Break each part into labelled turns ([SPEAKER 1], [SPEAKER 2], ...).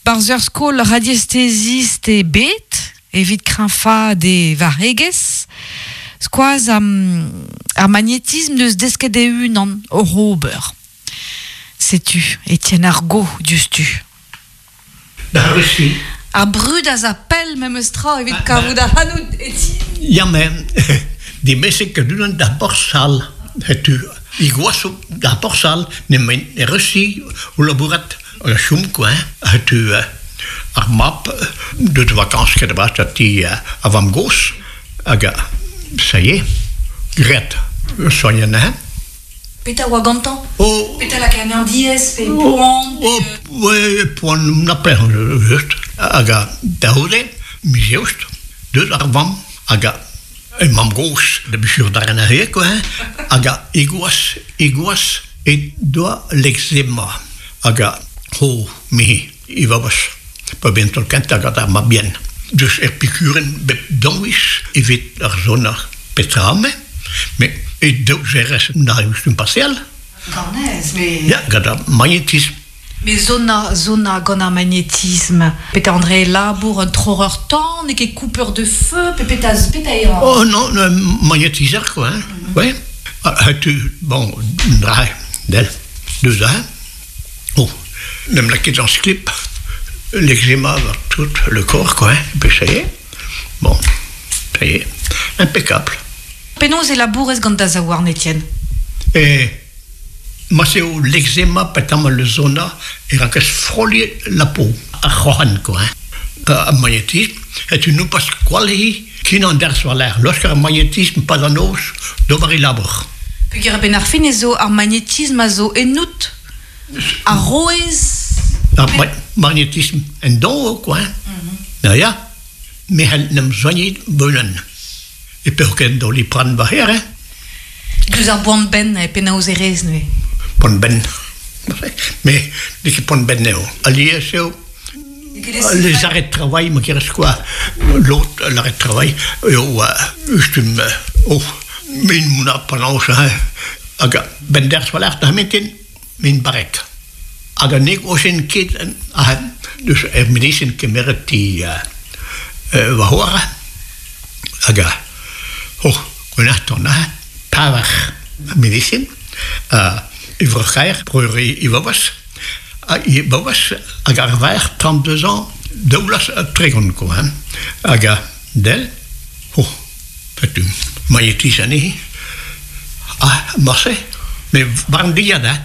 [SPEAKER 1] Barzer skol radiesthésiste et bet, evit crinfa des vareges, squaz ar magnétisme deus desket un an rober. Sais-tu, Étienne Argot, dius-tu?
[SPEAKER 2] Da Russie.
[SPEAKER 1] Ar brud az appel même stra evit kavout ar hanout, Étienne.
[SPEAKER 2] Ja, men, die mensen kunnen dat borsal, het u, ik was op dat borsal, neem in Russie, hoe laborat, la chum, quoi, het u, ar map, de vakanties que was dat die avant gos, aga, ça y est, Gret, soigné, hein?
[SPEAKER 1] Peta wagantan?
[SPEAKER 2] Oh,
[SPEAKER 1] Peta la canne en dies, pe poan,
[SPEAKER 2] oh, ouais, pour n'a pas juste, aga, daoude, mais juste, deux arvam, aga, en mam gos, de bestuur daar en hier, quoi, aga, iguas, et doit l'eczéma, aga, oh, mais, il va was, pas bien tout le temps, aga, daar ma bien. Dus picuren, donwis, evit er zona petrame, mais, et donc, j'ai resté dans une partielle.
[SPEAKER 1] Garnez, mais...
[SPEAKER 2] Ja, gada, magnétisme.
[SPEAKER 1] Mais zona gona magnétisme. Peta André labour un troreur temps, et qui coupeur de feu, peta ira.
[SPEAKER 2] Oh non, magnétiseur, quoi, hein. Ouais. Tu, bon, draai, d'elle, 2 ans. Oh, même la quête dans ce clip, l'eczéma va tout le corps, quoi, hein. Puis ça y est. Bon, ça y est. Impeccable.
[SPEAKER 1] Penaos et labour es gant warn, Étienne.
[SPEAKER 2] Et moi, c'est où l'eczéma, pétant le zona, et quand je frôle la peau, à Rohan, quoi, hein. Un magnétisme, et tu nous passes quoi, qui n'en der sur l'air. Lorsqu'un magnétisme pas dans os, doit y labour.
[SPEAKER 1] Puis qu'il y a ben ar fin ezo, ar magnétisme a zo enout, ar roez...
[SPEAKER 2] Magnétisme, en don, quoi, hein. Nou ja, mais elle n'aime soigner bonen. Et puis, on doit les prendre barrière, hein.
[SPEAKER 1] Deus ar boan ben, e penaos erez, nue.
[SPEAKER 2] Pon ben. Mais, dès que pon ben, allié, c'est les arrêts de travail, mais qui reste quoi? L'autre, l'arrêt de travail, mais une mouna pendant ça, aga, ben der solaire, t'as mis une barrette. Aga, nek ocean kid, dus medicine qui mérite die, wahora, aga, oh, on attend, hein, power medicine, ivrocaire, pour Ivawas, aga, vers 32 ans, doulas tregon, quoi, hein, aga, d'elle, oh, c'est une magnétisane, marché, mais bandiada,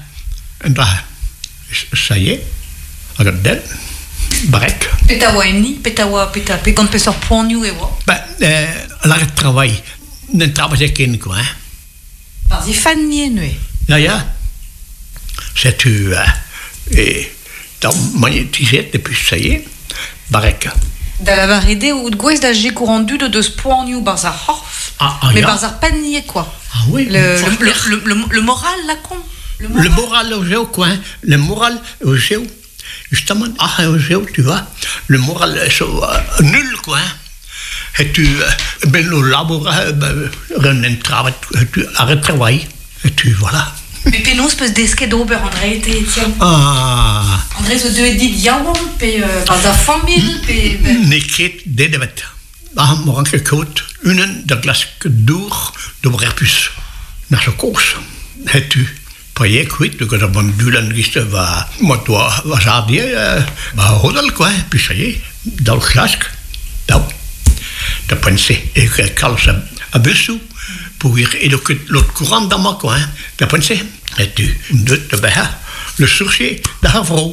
[SPEAKER 2] ça y est, aga, d'elle, barek.
[SPEAKER 1] Peta waini, peta quand pesor poignou et wa.
[SPEAKER 2] Ben, l'arrêt de travail, ne travaille qu'une, quoi, hein.
[SPEAKER 1] Vas-y, fannier, nue.
[SPEAKER 2] Ja, c'est tu, et dans magnétisé, depuis ça y est, barek.
[SPEAKER 1] Da la varide ou de gouez da j'ai courandu de deux poignou barzar horf. Mais barzar panier, quoi.
[SPEAKER 2] Ah oui.
[SPEAKER 1] Le moral, la con.
[SPEAKER 2] Le moral au géo, quoi, hein. Le moral au géo. Justement, au géo, tu vois, le moral est nul, quoi, hein. Et tu, ben, le labour, un travail, tu arrêtes de travail, et tu, voilà.
[SPEAKER 1] Mais penaos peus desket d'ober, André, Étienne.
[SPEAKER 2] Ah.
[SPEAKER 1] André, ce deux dit yaouan, pe, barzar famille, pe...
[SPEAKER 2] Neket, dedevet. Moran que côte, une de glace que dur, de brepus. Naar zo koos. Et tu, paye quit, de que bon dulan giste va, moi toi, va jardier, va hodal, quoi, puis ça y est, dans le casque, dans. De penser, et que calce à Bessou, pour ir éduquer l'autre courant dans moi, quoi, hein. De penser, et tu, de le sourcier, de Havro.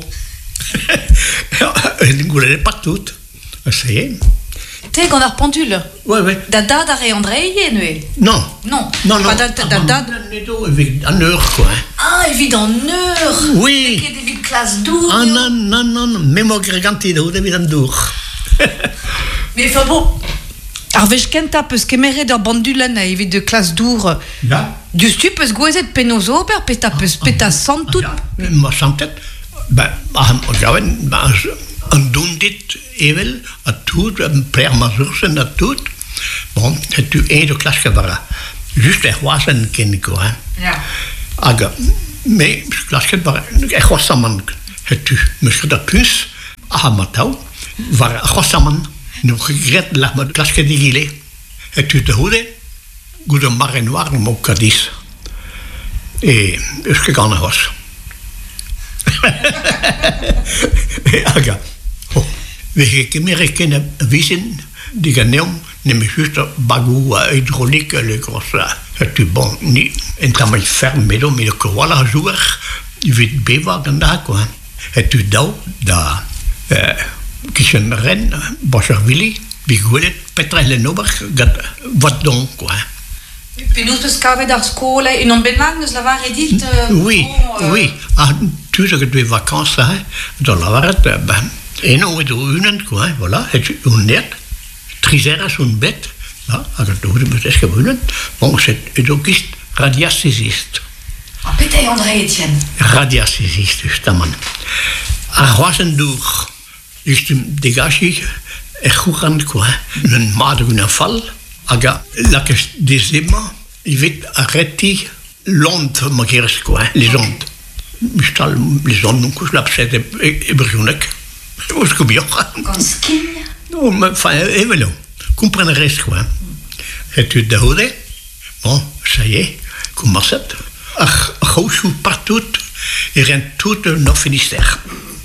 [SPEAKER 2] Il ne voulait pas tout. Ça y est.
[SPEAKER 1] T'es qu'on a pendule.
[SPEAKER 2] Ouais.
[SPEAKER 1] Dada d'arrêt André, nue.
[SPEAKER 2] Non.
[SPEAKER 1] Pas dada.
[SPEAKER 2] En heure, quoi, hein.
[SPEAKER 1] Ah, évident, en heure.
[SPEAKER 2] Oui.
[SPEAKER 1] Qui est des classes d'où.
[SPEAKER 2] Ah, non. Même au Gregantido, évident d'our.
[SPEAKER 1] Mais enfin bon, Arvej Kenta peut se kémere d'ar bandulan a evit de classe d'our.
[SPEAKER 2] Ja.
[SPEAKER 1] Dus tu peux goezet penaos ober, peta peus peta sant tout.
[SPEAKER 2] Ma santet, ben, gaven, un dundit evel, a tout, un père mazursen a tout. Bon, et tu de classe que voilà. Juste les roisen ken, quoi, hein.
[SPEAKER 1] Ja.
[SPEAKER 2] Aga, mais classe que voilà, les roisen man, et tu, monsieur da puce, Matau, var Rossaman, nous regrette la classe de Guillet. Et tu te houdes, goût de marée noire, mon Cadiz. Et est-ce que j'en ai hos? Et aga, we gemerken vision, die ganeum, neem juste bagou hydraulique, le gros, tu bon, ni, en taille ferme, mais le koala jour, vite beva, ganda, quoi. Et tu dau, da, kitchen ren, Boschervili, bigoulet, petrele nober, wat donc, quoi.
[SPEAKER 1] Puis nous, ce qu'avait dans l'école, et non ben nous l'avons dit.
[SPEAKER 2] Oui, oui. Ah, tu sais que tu es vacances, hein, dans la varette, ben, et non, et une, quoi, voilà, et une net, trisera sur une bête, là, alors tu veux est-ce que une, bon, c'est éduquiste, radiassésiste.
[SPEAKER 1] Ah, peut-être André Etienne.
[SPEAKER 2] Radiassésiste, justement. À Rosendour, je dégage, et courant, quoi, une madre, une fall. Aga, la des aimants, il va arrêter l'onde, ma guerre, quoi, les ondes. Les ondes, donc, je l'absède et brûlec. Je suis bien.
[SPEAKER 1] Comme skin.
[SPEAKER 2] Non, mais, enfin, et voilà. Comprendrez, quoi. Et tu te dis, bon, ça y est, comment ça? Rochou partout, et rien tout nos Finistère.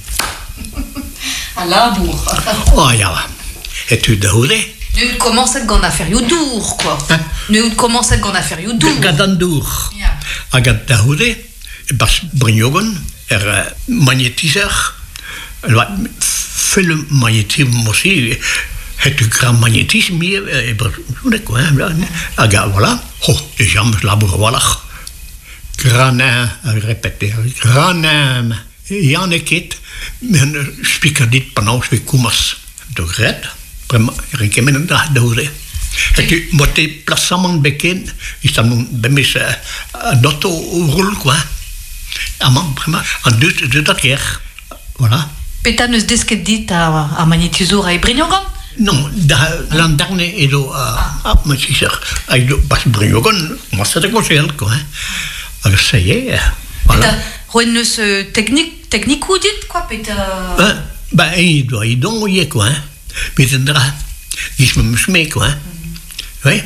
[SPEAKER 1] À Labour.
[SPEAKER 2] Oh, ya. Et tu te dis,
[SPEAKER 1] nous commençons à faire youdour, quoi. Nous commençons à faire youdour.
[SPEAKER 2] Gadandour. Aga daoude, bas brignogon, magnétiseur. Fait le magnétisme aussi. Et du grand magnétisme, et quoi. Aga, voilà. Oh, les jambes labour, voilà. Granin, répéter, granin. Il y en a qui, mais je suis dit pendant que je vais commencer. De grette. Vraiment, rien que daoude. Et tu montes placement beken, ils sont bemis un auto roule quoi. Vraiment, en deux taquères, voilà.
[SPEAKER 1] Pétanus disque dit à magnétiseur à Brignogon.
[SPEAKER 2] Non, l'an dernier, il a ma sœur, il a pas Brignogon, moi c'était conseil quoi. Alors ça y est, voilà.
[SPEAKER 1] Renus technique ou dit quoi, Péta?
[SPEAKER 2] Ben il doit y quoi. Mais il me met quoi. Oui.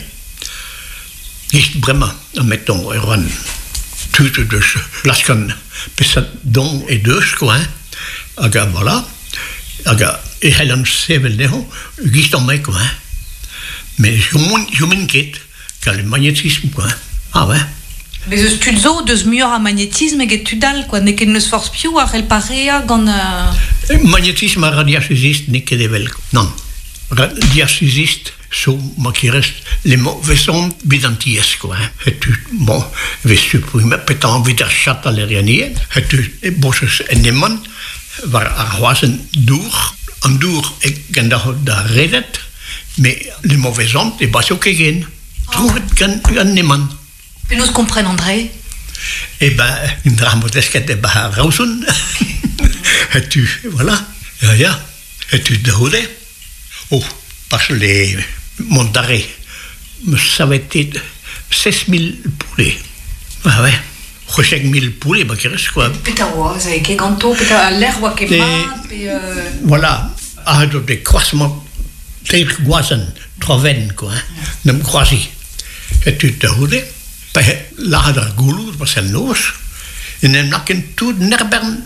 [SPEAKER 2] Il vraiment, mettons, tout de place qu'on peut don et deux quoi. Aga voilà. Aga et Helen Sevel néo, il en met quoi. Mais je m'inquiète que le magnétisme quoi. Ah ouais.
[SPEAKER 1] Mais ce studio de ce meilleur à magnétisme et que tu dal quoi, n'est qu'il ne se force plus à réparer quand
[SPEAKER 2] magnétisme radiassésiste n'est que des vel. Non. Radiassésiste sont moi qui reste les mauvais ondes byzantiesques quoi. Et tu bon, vais supprimer peut-être envie de chat à l'érianier. Et tu bosses en nemon var arroisen dur, en dur et ganda da redet, mais les mauvais ondes et pas ok gain. Trouve gan nemon.
[SPEAKER 1] Puis nous comprenons André.
[SPEAKER 2] Eh ben, une dramotesque de bah rausun. Et tu voilà, ya. Et tu déroulé. Oh, parce que les Montaré me savaient 6000 poulets. Ah ouais, 5000 poulets, bah qui reste quoi.
[SPEAKER 1] Putain, ouais, ça y est, qu'est ganto, putain, l'air, ouais, qu'est mal,
[SPEAKER 2] voilà, ah, des croisements, très goisons, troven, quoi, ne me croisis. Et tu te roulais, là, de goulou, parce que nous, et ne n'a qu'un tout nerbern,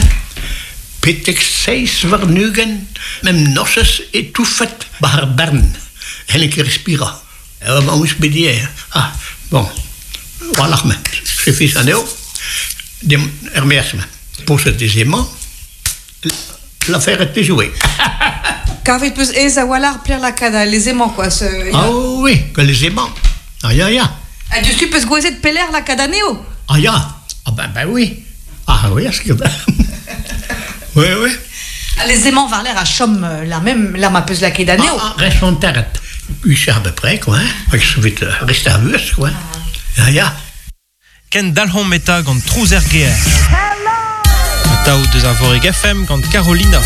[SPEAKER 2] Petek 6 vernugen, même noces et tout fait, par Bern. Elle qui respira. On va se dire, ah, bon, voilà, mais je fais ça, des remerciements. Pour ce deuxièmement, l'affaire était jouée.
[SPEAKER 1] Qu'avait plus aise à voilà, plaire la cada, les aimants, quoi.
[SPEAKER 2] Ah oui, que les aimants. Ah, ya, ya.
[SPEAKER 1] Ah, tu suis, parce que vous êtes peler la cada néo.
[SPEAKER 2] Ah, ya. Ah, ben oui. Ah, oui, est-ce que. Oui, oui.
[SPEAKER 1] Les aimants vers l'air à Chom, la même, là, ma peuse la cada néo.
[SPEAKER 2] Ah, reste en terre. Oui, c'est à peu près, quoi. Je vais rester à vue, quoi. Ah, ya.
[SPEAKER 3] Ken dalhon meta gant trouzer geer. Tao deus ar voreg FM gant Carolina.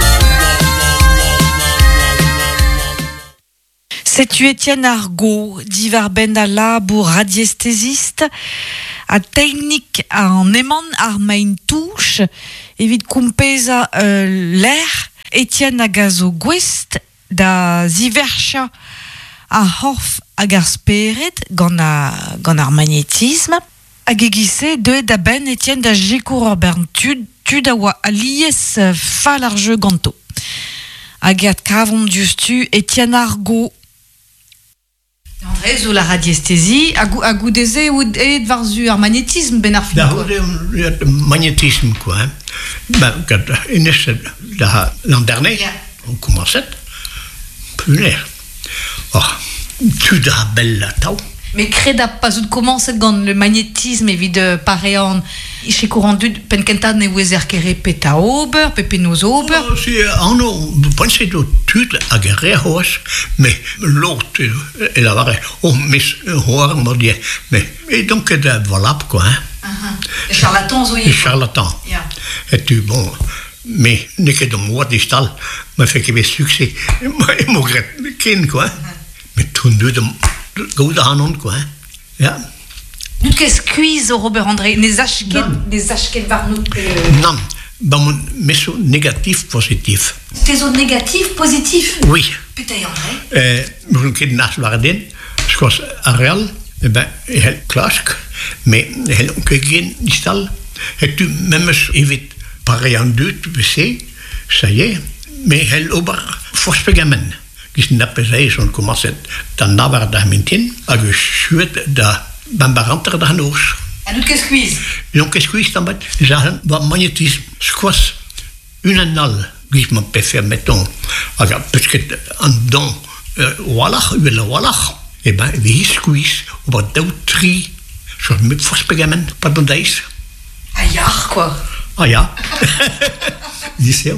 [SPEAKER 1] C'est-tu Étienne Argot, divar ben à labour radiesthésiste, à technique en aimant ar main touche, évite compesa l'air, Etienne Agazo Gwest da zivercha a horf hag ar speret gant ar magnétisme hag egise deuet da ben Etienne da jekour ur bern tud a oa alies fall ar jeu ganto. Hag at kavon diustu Etienne Argo. André, zo la radiesthésie, a goudeze ou et varzu ar magnétisme ben ar fin.
[SPEAKER 2] Da magnétisme quoi. Hein. Ben quand l'an dernier, on commençait punaire. Oh, tu da bella tau.
[SPEAKER 1] Mais creda pas ou commençait gant le magnétisme evit parean chez courant du penkenta ne wezer kere peta ober pepenoz ober.
[SPEAKER 2] Oh, si anno pensez do tout a guerre hos mais l'autre et la varé. Oh mais hoar modie mais et donc de voilà quoi hein.
[SPEAKER 1] Charlatans oui.
[SPEAKER 2] Charlatan.
[SPEAKER 1] Yeah.
[SPEAKER 2] Et tu bon mais n'est que de moi distal me fait que succès moi regret kin quoi. Mais tout de gaude hanon quoi. Ja.
[SPEAKER 1] Nu qu'est-ce quiz au Robert André les achket varnout.
[SPEAKER 2] Non, bon messo négatif positif.
[SPEAKER 1] Tes autres négatifs positifs.
[SPEAKER 2] Oui.
[SPEAKER 1] Putain André.
[SPEAKER 2] Je ken nas varden, skos areal, ben heel klask, mais heel kegen distal. Et tu même evit pareil en deux tu sais, ça y est, mais heel ober forspegamen. Qui n'a pas eu son commencé dans navar da mintin, a geschuet da bambaranter da nos.
[SPEAKER 1] Et nous qu'est-ce quiz?
[SPEAKER 2] Donc qu'est-ce quiz tambat? Zahen va magnétisme, squas une annale, qui me peut faire mettons, aga parce que en don walach, le walach, et ben vi squeeze ou ba d'autri sur mit forspegamen, pas de days.
[SPEAKER 1] Ayar quoi.
[SPEAKER 2] Ah ja. Dis-le.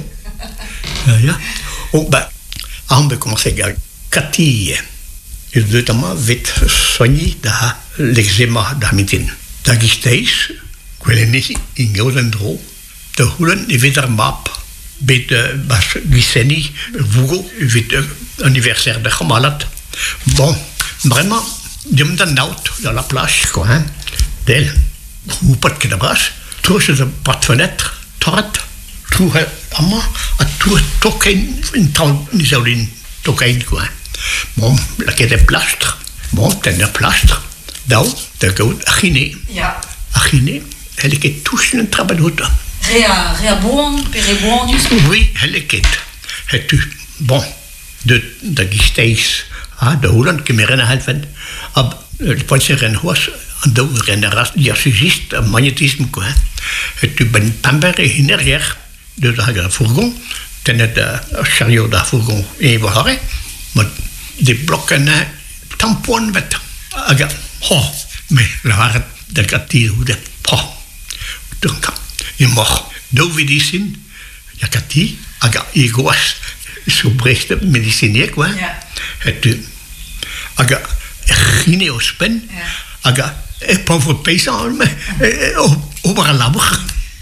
[SPEAKER 2] Ja. Oh ben on va commencer à Catille. Et notamment vite soigné da l'eczéma da mitin. Da gisteis, quelle n'est in Jodendro, de hulen et vidar map, bet bas glycénie, vugo, vite anniversaire de Khamalat. Bon, vraiment, je me donne out dans la plage, quoi, hein. D'elle, ou pas de cadabras, tout c'est pas de fenêtre, torret. Tout à moi, à tout toquer une tal nisoline, toquer quoi. Bon, la quête est plastre. Bon, t'es un plastre. D'où, t'as gaude, achine.
[SPEAKER 1] Ja.
[SPEAKER 2] Achine, elle est touche une trabadoute.
[SPEAKER 1] Réa bon, pere bon du coup.
[SPEAKER 2] Oui, elle est quête. Et tu, bon, de gisteis, de Holland, qui me renne helfen. Ab, le point c'est renhoas, de renne ras, diasugiste, magnétisme quoi. Et tu ben pamber et hinerière. De la fourgon, tenait un chariot de fourgon et voilà, mais des blocs en tampon vet. Aga, oh, mais la varre de Catille ou de oh, donc il mort. D'où médecine, il y a Catille, aga, il gosse sur Brest médecinier quoi. Et tu, aga, riné au spen, aga, et pauvre paysan, mais au bras l'arbre.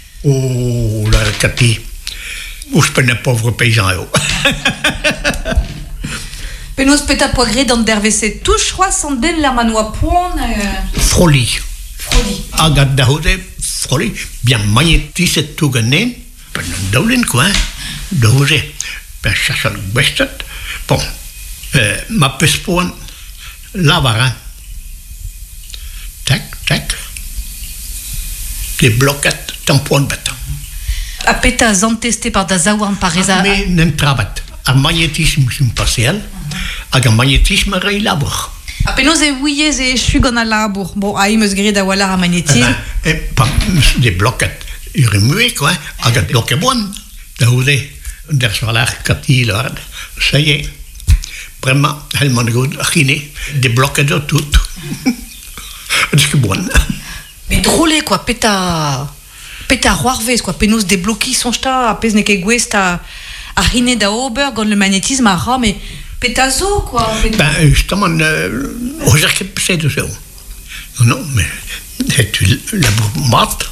[SPEAKER 2] Oh, la Cathy. Où je peux un pauvre paysan.
[SPEAKER 1] Penos peta poigré dans d'RVC touche 3 den la manoa point.
[SPEAKER 2] Froli.
[SPEAKER 1] Froli.
[SPEAKER 2] Agat d'ahode, froli. Bien magnétisé tout gagné. Ben, d'oulin quoi. D'ose. Ben, chasse le bestet. Bon. Ma pespoin. Lavarin. Tac, tac. Des bloquettes, tampon bêta.
[SPEAKER 1] A peta zan testé par da zaouarn par reza.
[SPEAKER 2] Mais n'entrabat. Un magnétisme partiel, avec un magnétisme rélabour.
[SPEAKER 1] A penos e ouiez e chu gant a labour. Bon, a imeus gret a walar a magnétisme.
[SPEAKER 2] Et pas des bloquettes. Il remuait quoi, avec des bloquettes bonnes. D'où der soir Cathy l'ord. Ça y est. Vraiment, elle m'a dit, chiné, des bloquettes de tout. C'est bon.
[SPEAKER 1] Mais drôle quoi, peta roarvez quoi, penos débloquis son sta, a pez ne ket gwest a riné da ober gant le magnétisme a ra, mais peta zo quoi.
[SPEAKER 2] Ben justement, on dirait que c'est de ça. Non, mais tu la mat.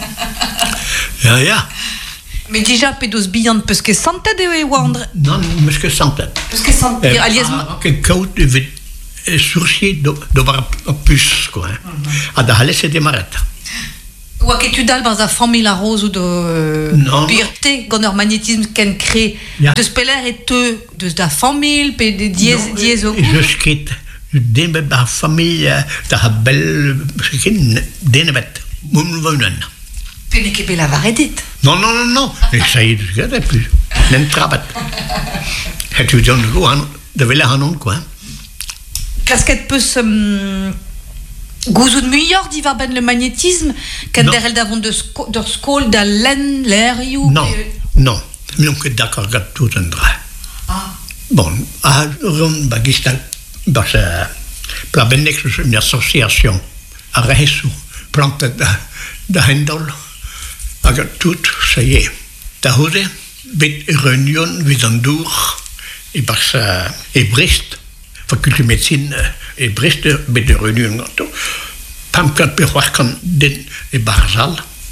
[SPEAKER 2] Ja.
[SPEAKER 1] Mais déjà pedos billant parce que santa de wandre.
[SPEAKER 2] Non, mais que santa.
[SPEAKER 1] Parce que santa alias
[SPEAKER 2] quel coat de sourcier d'obar puce quoi. A da halles et des marettes.
[SPEAKER 1] Ou à que tu dal dans la famille la rose ou de pirté, quand le magnétisme qu'en crée, de speller et te, de la famille, puis de dièse au
[SPEAKER 2] Je skitte, de la famille, de la belle, d'Enebet, mon vonen.
[SPEAKER 1] Puis n'est que la varedite.
[SPEAKER 2] Non, et ça y est, je ne sais plus. N'en trabat. Et tu dis, de la hanon, quoi.
[SPEAKER 1] Qu'est-ce qu'elle peut se. Gouzou de meilleur d'y va ben le magnétisme quand derrière d'avant de skol de l'air l'air you.
[SPEAKER 2] Non, mais on est d'accord avec tout un drap. Bon, à Ron Bagistal, parce que la Benex c'est une association à Reissou, plante de Hendol, avec tout, ça y est. Tahouze, bête réunion, Vidandour, et parce que, et Brest, faculté de médecine, et Brest, bête de réunion, Pam kan pe wax kan den e barzal.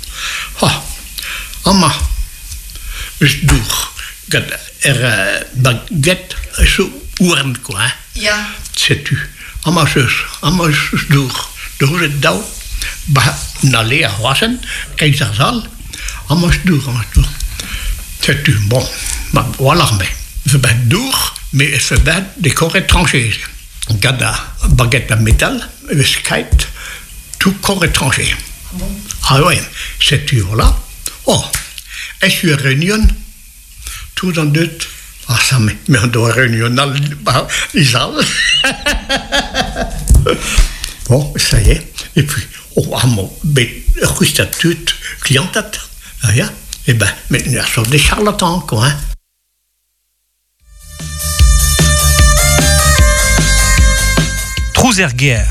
[SPEAKER 2] Amma is doeg. Gat baguette so oorn quoi.
[SPEAKER 1] Ja.
[SPEAKER 2] C'est tu. Amma is doeg. De hoe het dau ba na lea wassen, keizersal. Amma is doeg. C'est tu. Bon, maar voilà me. Verbed doeg, mais het verbed de corps étrangers. Gada baguette à métal, wiskeit. Tout corps étranger.
[SPEAKER 1] Bon.
[SPEAKER 2] Ah ouais, cette heure-là. Oh, est-ce une réunion? Tout en deux. Ah, ça mais on doit réunion dans l'Israël. Bon, ça y est. Et puis, oh, à mon bête, statut, clientat. Ah, ja. Eh ben, maintenant, il sont des charlatans, quoi, hein.
[SPEAKER 3] Trouzerguer.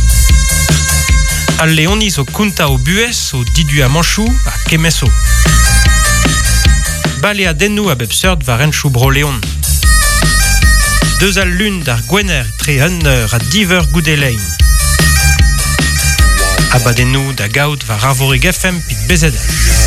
[SPEAKER 3] Al Leonis au Kunta au Bues, au Didu à Manchou, à Kemeso. Balé à Denou à Bebserd va Renchou Broléon. Deux al lune d'ar Gwener très Hunner à Diver Goudelein. Abadenou da Gaud va Ravorig FM pit Bezedel.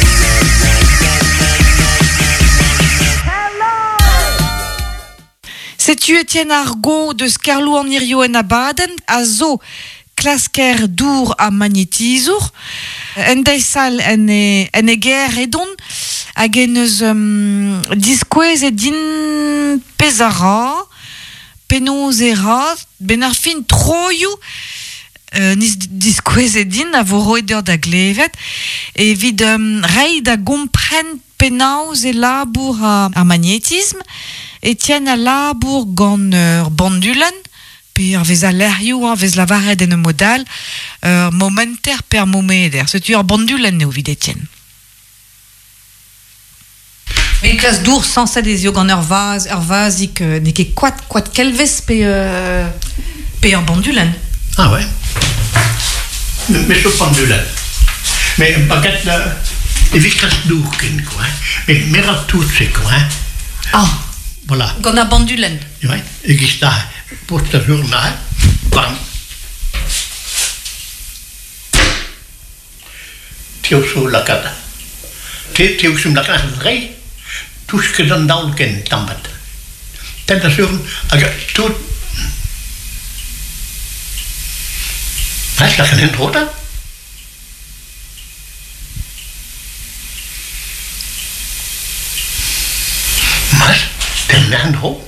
[SPEAKER 1] C'est-tu Étienne Argot de Scarlou en Irio en Abaden, à Zo. Klasker dour a magnétisour. En daisal en e guerre edon hag en eus diskwez e din pezara, penoz era, ben ar fin troioù nis diskwez e din a vo roeder da glevet, e vid rei da gompren penaos e labour a magnétisme, et tien a labour gant bandulen, per vez a lerioù, vez la vared en modal, momenter per momeder. C'est ur bandulen ne ovid Etienne. Mais classe dour sans ça des yeux gant ur vazik, ne ket quat kelvez pe ur bandulen.
[SPEAKER 2] Ah ouais. Mais ce bandulen. Mais baguette, et classe dour ken quoi. Mais mera tout c'est quoi.
[SPEAKER 1] Ah.
[SPEAKER 2] Voilà.
[SPEAKER 1] Gant a bandulen.
[SPEAKER 2] Ouais. Et qui sta pour ce journal, bam. Tio sur la cata. Tio sur la cata rei. Tout ce que dans le ken tambat. Tenta sur tout. Hast du keinen Toten? Was? Den Lernhof?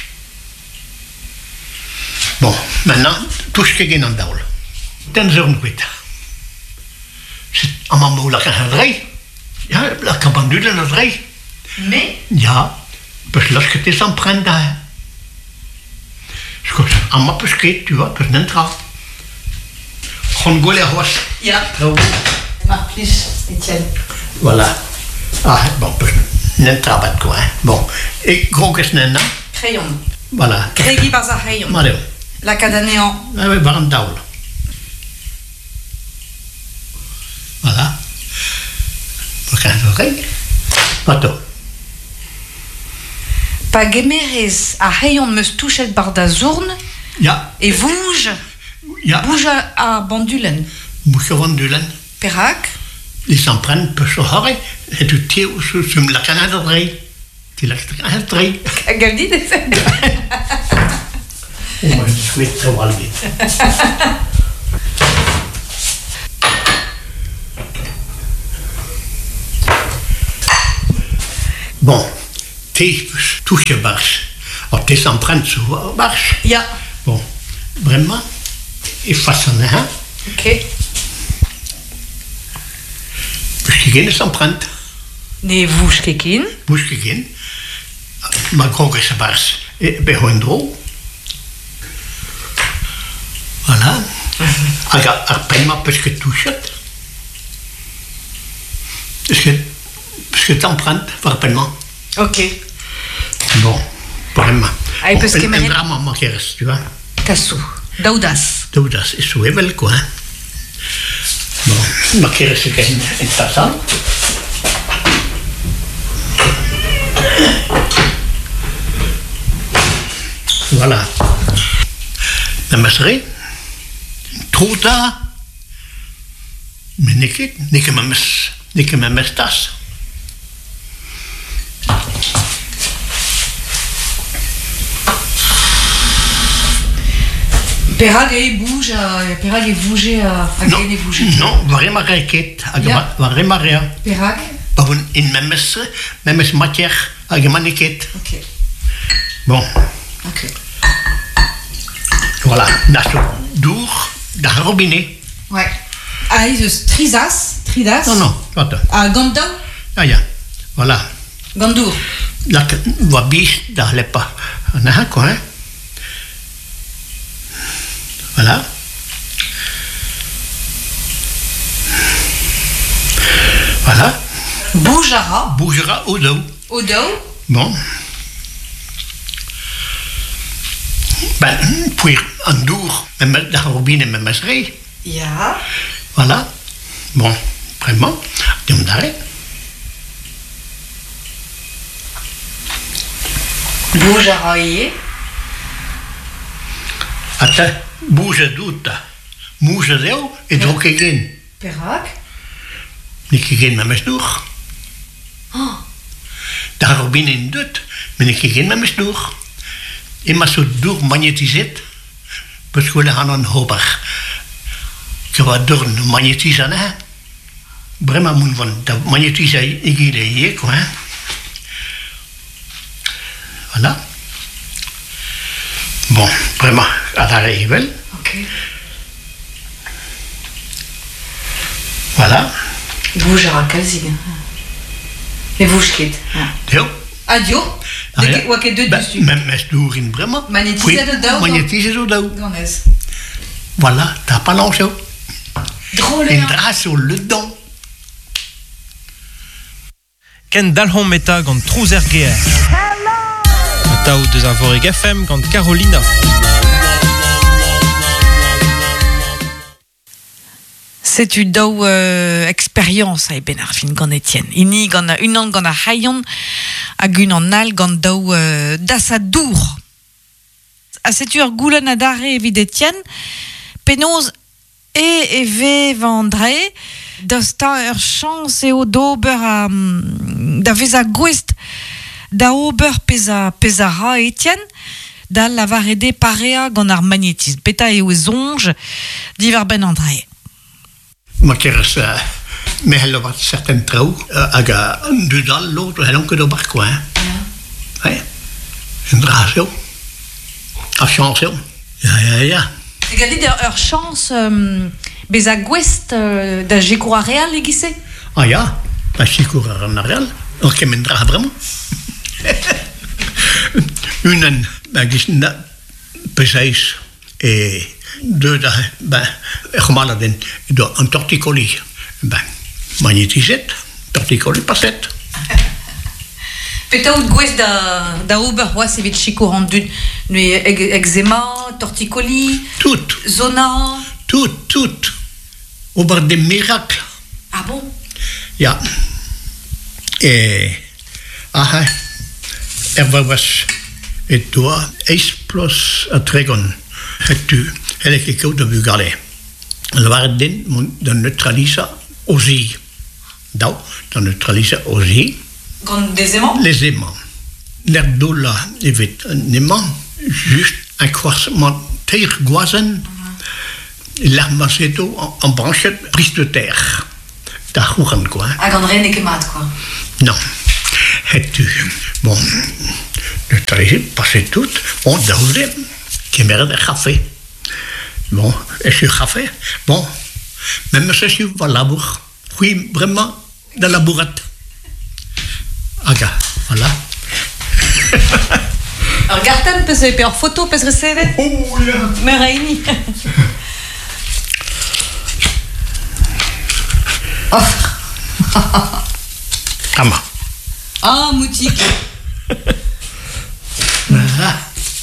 [SPEAKER 2] Bon, maintenant, tout ce qui est dans le daul. Den zo'n goed. C'est un moment la canadrei. Ja, la campandule na drei.
[SPEAKER 1] Mais?
[SPEAKER 2] Ja, parce que là, ce que tu s'en prends là. Scusa, a ma pesquet, tu vois, parce que n'entra. On goûte les roches.
[SPEAKER 1] Ja. Ma plus, Etienne.
[SPEAKER 2] Voilà. Ah, bon, parce que n'entra pas de quoi, hein. Bon. Et gros que ce n'est, non?
[SPEAKER 1] Crayon.
[SPEAKER 2] Voilà.
[SPEAKER 1] Crégui par sa rayon.
[SPEAKER 2] Mario.
[SPEAKER 1] La cadanéant.
[SPEAKER 2] Ah oui, par un daul. Voilà. Pour qu'un oreille. Pato.
[SPEAKER 1] Pa gemerez a rayon meus touchet bar da zourn.
[SPEAKER 2] Ja.
[SPEAKER 1] Et bouge.
[SPEAKER 2] Ja.
[SPEAKER 1] Bouge a bandulen.
[SPEAKER 2] Bouge a bandulen.
[SPEAKER 1] Perak.
[SPEAKER 2] Ils s'en prennent peu sur l'oreille. Et tu tires sur la canade d'oreille. Tu la canade d'oreille.
[SPEAKER 1] Galdi de ça.
[SPEAKER 2] Oh, moi, je souhaite très mal vite. t'es touché barche. Alors, t'es empreinte sur barche.
[SPEAKER 1] Ja.
[SPEAKER 2] Bon, vraiment, et façonné, hein.
[SPEAKER 1] Ok.
[SPEAKER 2] Misschien is empreinte.
[SPEAKER 1] Nee, wuschkekin.
[SPEAKER 2] Misschien. Maar ook is barche. Et bij Hondro. Voilà. Aga, arpen maar parce que touche. Parce que t'empruntes, arpen.
[SPEAKER 1] Ok.
[SPEAKER 2] Bon, vraiment.
[SPEAKER 1] Ai, parce que
[SPEAKER 2] un
[SPEAKER 1] meret-
[SPEAKER 2] drama maqueres, tu vois.
[SPEAKER 1] Kasu. Daudas.
[SPEAKER 2] Tout ça, c'est souhaitable, quoi. Hein. Bon, maqueres, c'est une tasse. Voilà. La masserie. Trota. Mais niet met mijn tas.
[SPEAKER 1] Perag e bouge perag e bouge a gain e bouge.
[SPEAKER 2] Non, vraiment raquette.
[SPEAKER 1] Ja.
[SPEAKER 2] Vraiment rien.
[SPEAKER 1] Perag?
[SPEAKER 2] In mijn matière, à maniquette.
[SPEAKER 1] Ok.
[SPEAKER 2] Bon,
[SPEAKER 1] Ok.
[SPEAKER 2] voilà. Dat is door de robinet.
[SPEAKER 1] Ouais. Ai, dus tridas.
[SPEAKER 2] Non, wat.
[SPEAKER 1] A gandau?
[SPEAKER 2] Ah ja, voilà.
[SPEAKER 1] Gandour.
[SPEAKER 2] Dat wat bies, dat let pas. Nou, quoi, hein. Voilà. Voilà.
[SPEAKER 1] Bougera.
[SPEAKER 2] Bougera au dos.
[SPEAKER 1] Odau.
[SPEAKER 2] Bon. Ben, puis en door, met de robinet met messerij.
[SPEAKER 1] Ja.
[SPEAKER 2] Voilà. Bon, vraiment, die daar.
[SPEAKER 1] Bougera e.
[SPEAKER 2] Até bouge doet. Moeze deel, is ook geen.
[SPEAKER 1] Perag?
[SPEAKER 2] Niet geen met mijn snoer.
[SPEAKER 1] Oh.
[SPEAKER 2] De robinet doet, maar niet geen met mijn snoer. Je mag zo door magnetiseerd. Parce que we gaan een hober. Je wordt door een magnetiseren, hè. Vraiment, moet van dat magnetiseren, ik hier, quoi, hein. Voilà. Bon, vraiment, à l'arrêt, wel.
[SPEAKER 1] Ok.
[SPEAKER 2] Voilà.
[SPEAKER 1] Bougera kalzig. E bouchket.
[SPEAKER 2] Deel.
[SPEAKER 1] Adio. Wake deux dessus.
[SPEAKER 2] Met snoer in, vraiment.
[SPEAKER 1] Magnétiser de dos.
[SPEAKER 2] Magnétiser de dos.
[SPEAKER 1] Ganez.
[SPEAKER 2] Voilà, t'as pas lancé.
[SPEAKER 1] Drôle.
[SPEAKER 2] Une drape sur le don.
[SPEAKER 3] Ken dalhon meta gant trouzer geer. A tao deus ar voreg FM gant Carolina.
[SPEAKER 1] C'est une dao expérience à ben ar fin gant Etienne. Ini gant unan gant ar hayon hag unan al gant dao das a dour. A setu ur goulen a dare evit Etienne, penoz e ve vendre d'asta ur chans eo d'ober a da vez a gwest da ober peza ra Etienne da lavarede parea gant ar magnétisme. Peta eo zonj diver ben André.
[SPEAKER 2] Maar keres, mais elle a certaines trous, aga dedans l'autre, elle a que de barco, hein. Ouais. Une drape, a chance, ja.
[SPEAKER 1] Regardez ur chance bez a gwest da jekour a real egise.
[SPEAKER 2] Ah ja, dat is coureur en real. Ok, men drape vraiment. Une, ben, die is precies, deux dagen, ben, gemalen een torticolis, ben, magnétisette, torticolis passet.
[SPEAKER 1] Peta out gwest da ober oas evit jekour an dud. Nu eczema, torticolis,
[SPEAKER 2] Tout,
[SPEAKER 1] zona.
[SPEAKER 2] tout. Over de miracle.
[SPEAKER 1] Ah bon?
[SPEAKER 2] Ja. Was het door plus a tregon. Het tu, het ik ook de bugale. En waar de neutralisa aussi. Nou, de neutralisa aussi.
[SPEAKER 1] Gant des aimants?
[SPEAKER 2] Les aimants. L'erdola, evet, n'aimant, juste un croissement terre goisen. L'armaceto en branchette prise de terre. Daar horen, quoi.
[SPEAKER 1] Ah, gant ren e kemat, quoi.
[SPEAKER 2] Non. Et tu, bon, le travail passé tout, on donnait qui mérite de café. Bon, et ce café, bon, même si je vais labour, oui, vraiment, de la bourrette. Aga, voilà.
[SPEAKER 1] Alors, regarde un peu ces photos, parce que c'est...
[SPEAKER 2] Oh, là.
[SPEAKER 1] Mais réunis. Oh.
[SPEAKER 2] Comment?
[SPEAKER 1] Ah, moutique.
[SPEAKER 2] Voilà.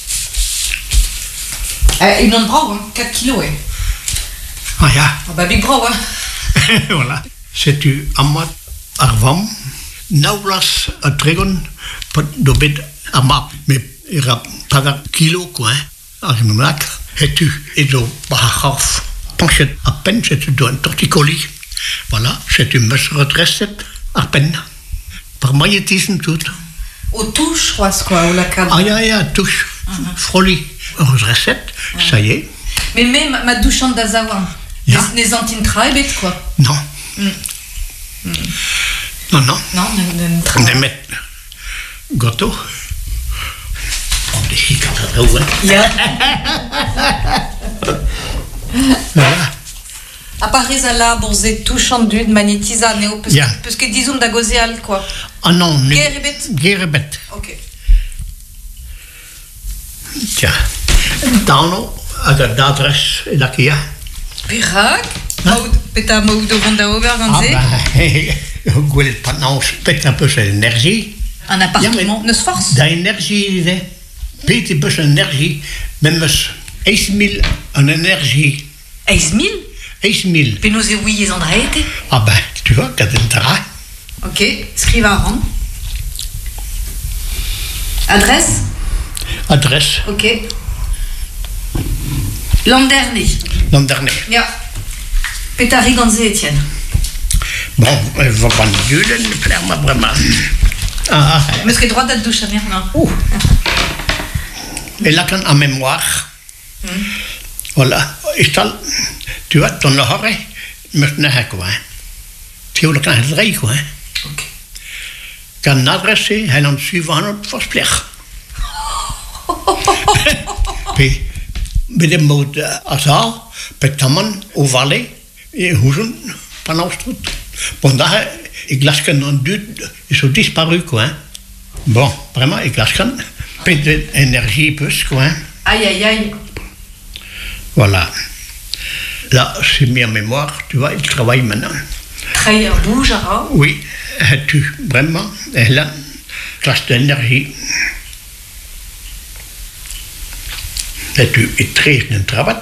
[SPEAKER 1] Il en prend, hein, 4 kilos, ouais.
[SPEAKER 2] Ah, ja.
[SPEAKER 1] Ah, bah, big bro, hein.
[SPEAKER 2] Voilà. C'est u amat arvam. Naulas a tregon, pas dobed amat. Mais il y a pas de kilo, quoi. Armemlac. Et tu, et do, bahaf. Penchette à peine, c'est tu dois un torticolis. Voilà. C'est une meuse redressée à peine. Par magnétisme, tout.
[SPEAKER 1] Au touche, quoi, ou la cadre.
[SPEAKER 2] Ah, ja, touche. Froli. Redressée, ça y est.
[SPEAKER 1] Mais même ma douche en d'Azawan.
[SPEAKER 2] Ja.
[SPEAKER 1] Les antines très bêtes, quoi.
[SPEAKER 2] Non. Non, non.
[SPEAKER 1] Non,
[SPEAKER 2] On les met gâteau. On décide quand ça va, hein.
[SPEAKER 1] Ja.
[SPEAKER 2] Voilà.
[SPEAKER 1] À Paris, là, borzé touche en de magnétisa, néo,
[SPEAKER 2] Ja.
[SPEAKER 1] parce que disons d'agosial, quoi.
[SPEAKER 2] Ah non,
[SPEAKER 1] Guerre et bête.
[SPEAKER 2] Guerre et bête.
[SPEAKER 1] Ok.
[SPEAKER 2] Tiens. Dans l'adresse et la Kia.
[SPEAKER 1] Pirak? Peta maoud au vent d'Aover,
[SPEAKER 2] Ah ben, Goulet Patnans, peut-être un peu cette énergie.
[SPEAKER 1] Un appartement, ne se force.
[SPEAKER 2] D'énergie, il est. Peut-être un peu cette énergie. Même 1000 en énergie.
[SPEAKER 1] 1000?
[SPEAKER 2] 1000.
[SPEAKER 1] Puis nous oui, les Andréete.
[SPEAKER 2] Ah ben, tu vois, quand tu entras.
[SPEAKER 1] Ok, scrive à rang. Adresse?
[SPEAKER 2] Adresse,
[SPEAKER 1] Ok. L'an dernier.
[SPEAKER 2] l'an dernier.
[SPEAKER 1] Ja. Pétari Gonze Etienne.
[SPEAKER 2] Bon, elle va pas nous dire, elle me plaît vraiment. Ah,
[SPEAKER 1] Mais ce qui est droit d'être douche, non?
[SPEAKER 2] et là, quand en mémoire, voilà, tu vois, ton oreille, maintenant, quoi. Tu vois, quand elle rit, quoi.
[SPEAKER 1] Ok.
[SPEAKER 2] Quand on adresse, elle en suivant notre force plaire. Puis, met de mots à ça, pétaman, au valet, et houjoun, pendant ce truc. Bon, là, les glascan en deux, ils sont disparus, quoi. Bon, vraiment, les glascan, plein d'énergie, plus, quoi.
[SPEAKER 1] Aïe, aïe, aïe.
[SPEAKER 2] Voilà. Là, c'est mis en mémoire, tu vois, il travaille maintenant.
[SPEAKER 1] Très bouge, hein?
[SPEAKER 2] Oui, tu, vraiment, elle a classe d'énergie. Et tu es très un travail.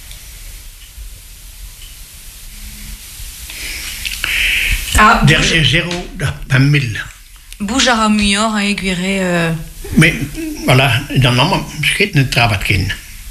[SPEAKER 1] Ah,
[SPEAKER 2] Derrière 0 à 1000.
[SPEAKER 1] bouge à Muyor, à aiguiré.
[SPEAKER 2] Mais voilà, dans le moment, c'est un travail.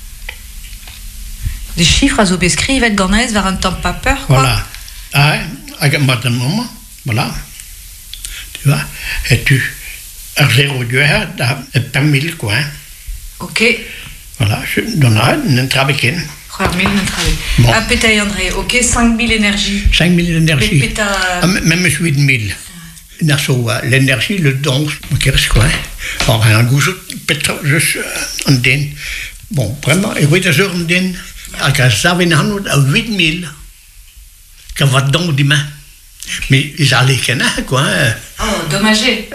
[SPEAKER 1] Des chiffres à Zobescri, Yvette Gornès, vers un temps pas peur, quoi.
[SPEAKER 2] Voilà. Ah, à un moment, voilà. Tu vois, et tu, à 0,2 à 1000, quoi.
[SPEAKER 1] Ok.
[SPEAKER 2] Voilà, je donne un travail.
[SPEAKER 1] Mille
[SPEAKER 2] Bon.
[SPEAKER 1] Ah, pétaille André, ok, 5000 énergie.
[SPEAKER 2] 5000 d'énergie.
[SPEAKER 1] Péta.
[SPEAKER 2] Ah, même 8000. L'énergie, le don, qu'est-ce quoi? Alors, un goût, peut-être juste en den. Bon, vraiment, et oui, des heures en den. Avec un savin à 8000. Qu'à votre don demain. Mais ils allaient connaître, quoi.
[SPEAKER 1] Oh, dommagé.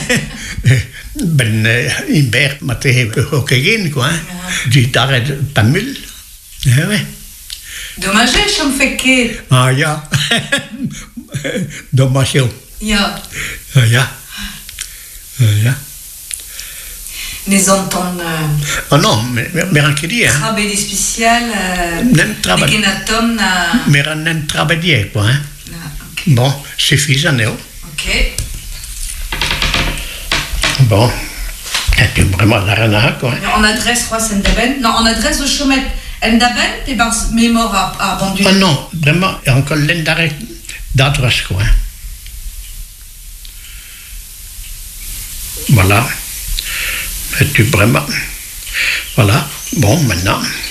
[SPEAKER 2] Ben, in berg, maar tegen ook geen, quoi. Die daar pas mille. Ja, ouais.
[SPEAKER 1] Dommagé, je me fais que.
[SPEAKER 2] Ah, ja. Dommage.
[SPEAKER 1] Ja.
[SPEAKER 2] Ja. Ja.
[SPEAKER 1] Les entendent.
[SPEAKER 2] Ah non, mais anche dire.
[SPEAKER 1] Travail des spéciales.
[SPEAKER 2] Nem travail.
[SPEAKER 1] Les génatomes.
[SPEAKER 2] Mais on aime travailler, quoi. Hein.
[SPEAKER 1] Okay.
[SPEAKER 2] Bon, suffisant, non?
[SPEAKER 1] Ok.
[SPEAKER 2] Bon. Et puis vraiment, la rana, quoi.
[SPEAKER 1] En adresse, Roi Sendaben. Non, en adresse de Chaumet. Endaben, et ben, mémoire à vendu.
[SPEAKER 2] Ah non, vraiment, il y a encore l'endare d'adresse, quoi. Voilà. Et puis vraiment, voilà. Bon, maintenant.